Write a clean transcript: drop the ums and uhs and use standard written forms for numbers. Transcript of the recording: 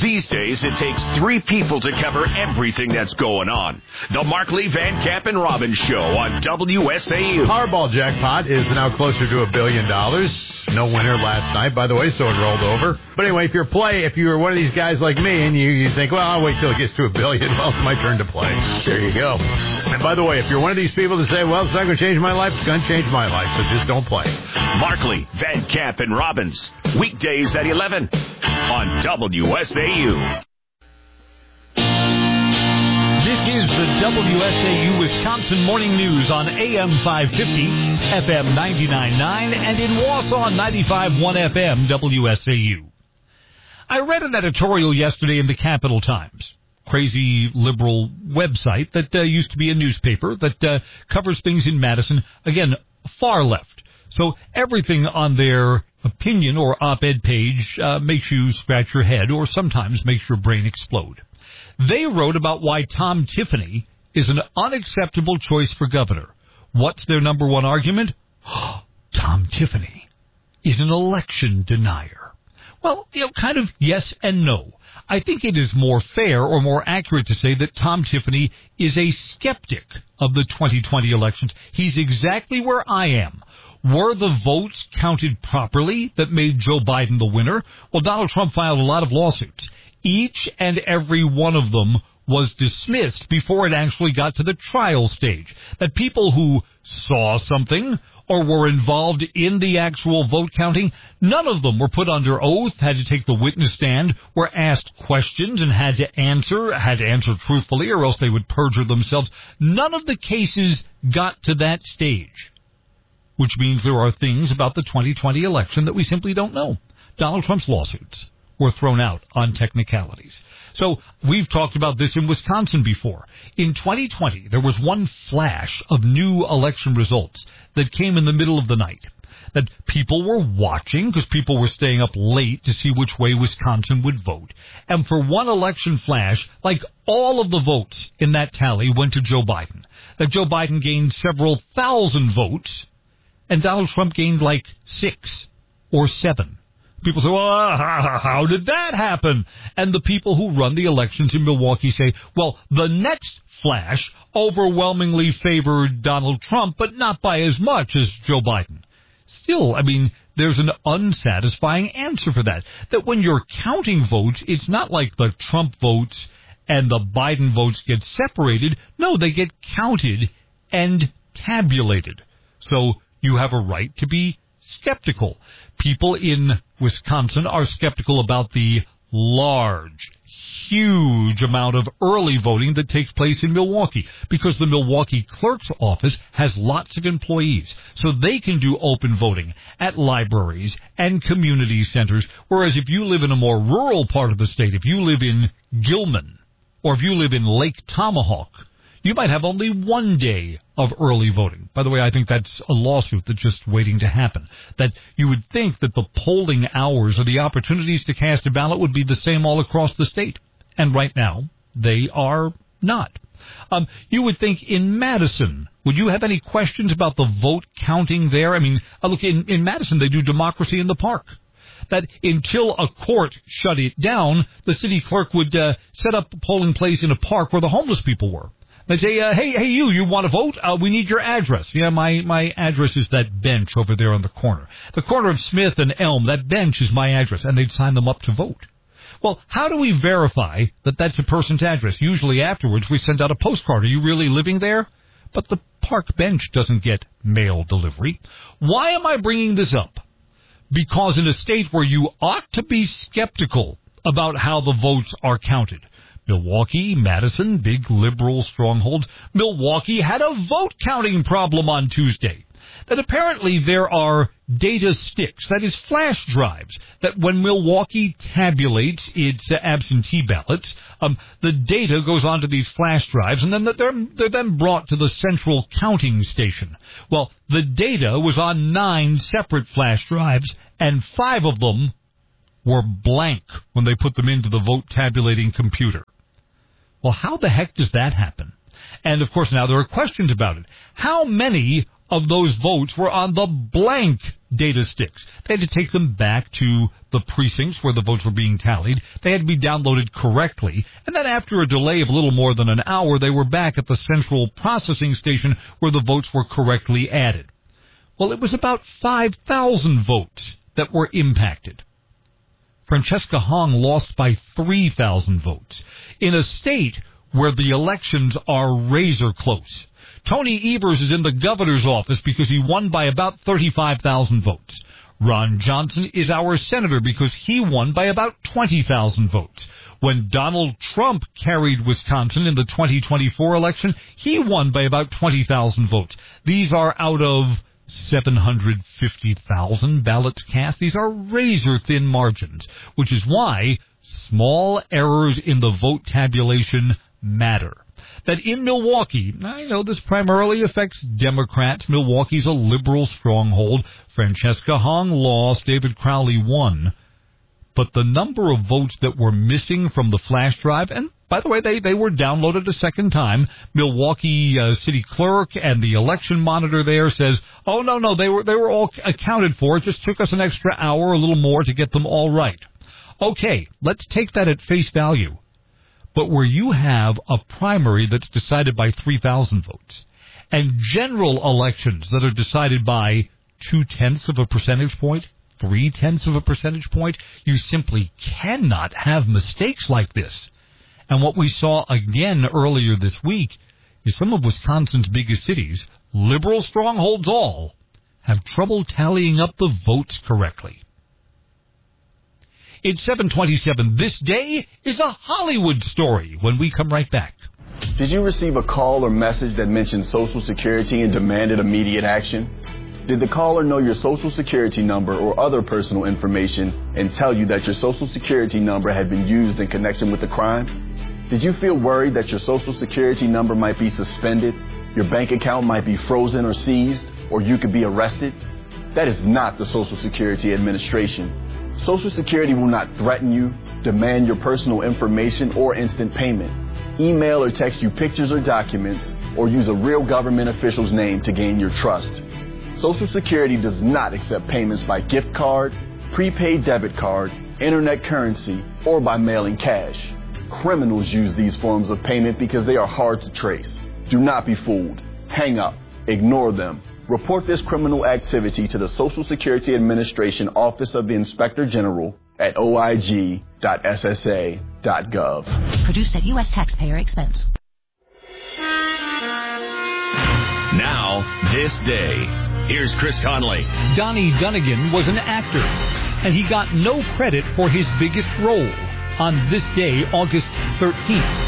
These days, it takes 3 people to cover everything that's going on. The Markley, Van Camp, and Robbins Show on WSAU. Powerball jackpot is now closer to $1 billion. No winner last night, by the way, so it rolled over. But anyway, if you're one of these guys like me and you think, well, I'll wait till it gets to $1 billion, well, it's my turn to play. There you go. And by the way, if you're one of these people that say, well, it's not going to change my life, it's going to change my life, so just don't play. Markley, Van Camp, and Robbins. Weekdays at 11 on WSAU. This is the WSAU Wisconsin Morning News on AM 550, FM 99.9, and in Wausau 95.1 FM WSAU. I read an editorial yesterday in the Capital Times, crazy liberal website that used to be a newspaper that covers things in Madison, again, far left. So everything on their opinion or op-ed page makes you scratch your head or sometimes makes your brain explode. They wrote about why Tom Tiffany is an unacceptable choice for governor. What's their number one argument? Tom Tiffany is an election denier. Well, kind of yes and no. I think it is more fair or more accurate to say that Tom Tiffany is a skeptic of the 2020 elections. He's exactly where I am. Were the votes counted properly that made Joe Biden the winner? Well, Donald Trump filed a lot of lawsuits. Each and every one of them was dismissed before it actually got to the trial stage. That people who saw something or were involved in the actual vote counting, none of them were put under oath, had to take the witness stand, were asked questions and had to answer truthfully or else they would perjure themselves. None of the cases got to that stage, which means there are things about the 2020 election that we simply don't know. Donald Trump's lawsuits were thrown out on technicalities. So we've talked about this in Wisconsin before. In 2020, there was one flash of new election results that came in the middle of the night that people were watching because people were staying up late to see which way Wisconsin would vote. And for one election flash, like all of the votes in that tally went to Joe Biden. That Joe Biden gained several thousand votes and Donald Trump gained like 6 or 7. People say, well, how did that happen? And the people who run the elections in Milwaukee say, well, the next flash overwhelmingly favored Donald Trump, but not by as much as Joe Biden. Still, I mean, there's an unsatisfying answer for that. That when you're counting votes, it's not like the Trump votes and the Biden votes get separated. No, they get counted and tabulated. So you have a right to be skeptical. People in Wisconsin are skeptical about the large, huge amount of early voting that takes place in Milwaukee because the Milwaukee clerk's office has lots of employees. So they can do open voting at libraries and community centers. Whereas if you live in a more rural part of the state, if you live in Gilman or if you live in Lake Tomahawk, you might have only one day of early voting. By the way, I think that's a lawsuit that's just waiting to happen. That you would think that the polling hours or the opportunities to cast a ballot would be the same all across the state. And right now, they are not. You would think in Madison, would you have any questions about the vote counting there? I mean, look, in Madison, they do democracy in the park. That until a court shut it down, the city clerk would set up a polling place in a park where the homeless people were. They say, hey, you want to vote? We need your address. Yeah, my address is that bench over there on the corner. The corner of Smith and Elm, that bench is my address. And they'd sign them up to vote. Well, how do we verify that that's a person's address? Usually afterwards, we send out a postcard. Are you really living there? But the park bench doesn't get mail delivery. Why am I bringing this up? Because in a state where you ought to be skeptical about how the votes are counted, Milwaukee, Madison, big liberal strongholds. Milwaukee had a vote counting problem on Tuesday. That apparently there are data sticks, that is flash drives, that when Milwaukee tabulates its absentee ballots, the data goes onto these flash drives and then they're then brought to the central counting station. Well, the data was on 9 separate flash drives and 5 of them were blank when they put them into the vote tabulating computer. Well, how the heck does that happen? And, of course, now there are questions about it. How many of those votes were on the blank data sticks. They had to take them back to the precincts where the votes were being tallied. They had to be downloaded correctly. And then after a delay of a little more than an hour, they were back at the central processing station where the votes were correctly added. Well, it was about 5,000 votes that were impacted. Francesca Hong lost by 3,000 votes in a state where the elections are razor close. Tony Evers is in the governor's office because he won by about 35,000 votes. Ron Johnson is our senator because he won by about 20,000 votes. When Donald Trump carried Wisconsin in the 2024 election, he won by about 20,000 votes. These are out of 750,000 ballots cast. These are razor-thin margins, which is why small errors in the vote tabulation matter. That in Milwaukee, I know this primarily affects Democrats. Milwaukee's a liberal stronghold. Francesca Hong lost. David Crowley won. But the number of votes that were missing from the flash drive, and by the way, they were downloaded a second time. Milwaukee city clerk and the election monitor there says, oh, no, they were all accounted for. It just took us an extra hour, a little more, to get them all right. Okay, let's take that at face value. But where you have a primary that's decided by 3,000 votes and general elections that are decided by 0.2 of a percentage point, 0.3 of a percentage point, you simply cannot have mistakes like this. And what we saw again earlier this week is some of Wisconsin's biggest cities, liberal strongholds all, have trouble tallying up the votes correctly. It's 7:27. This day is a Hollywood story when we come right back. Did you receive a call or message that mentioned Social Security and demanded immediate action? Did the caller know your Social Security number or other personal information and tell you that your Social Security number had been used in connection with a crime? Did you feel worried that your Social Security number might be suspended, your bank account might be frozen or seized, or you could be arrested? That is not the Social Security Administration. Social Security will not threaten you, demand your personal information, or instant payment, email or text you pictures or documents, or use a real government official's name to gain your trust. Social Security does not accept payments by gift card, prepaid debit card, internet currency, or by mailing cash. Criminals use these forms of payment because they are hard to trace. Do not be fooled. Hang up. Ignore them. Report this criminal activity to the Social Security Administration Office of the Inspector General at oig.ssa.gov. Produced at U.S. taxpayer expense. Now, this day. Here's Chris Conley. Donnie Dunnigan was an actor, and he got no credit for his biggest role on this day, August 13th.